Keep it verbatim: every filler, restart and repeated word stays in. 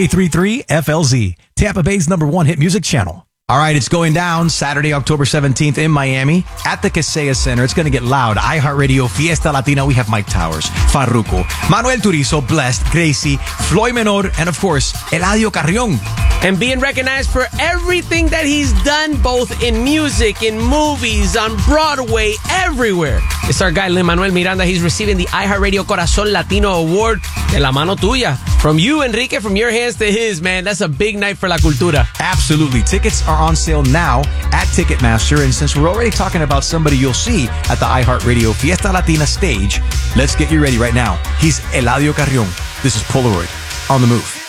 ninety-three point three F L Z, Tampa Bay's number one hit music channel. All right, it's going down Saturday, October seventeenth in Miami at the Kaseya Center. It's going to get loud. iHeartRadio, Fiesta Latina. We have Mike Towers, Farruko, Manuel Turizo, Blessed, Gracie, Floyd Menor, and of course, Eladio Carrion. And being recognized for everything that he's done, both in music, in movies, on Broadway, everywhere. It's our guy, Lin-Manuel Miranda. He's receiving the iHeartRadio Corazon Latino Award de la mano tuya. From you, Enrique, from your hands to his, man. That's a big night for La Cultura. Absolutely. Tickets are on sale now at Ticketmaster. And since we're already talking about somebody you'll see at the iHeartRadio Fiesta Latina stage, let's get you ready right now. He's Eladio Carrion. This is Polaroid on the Move.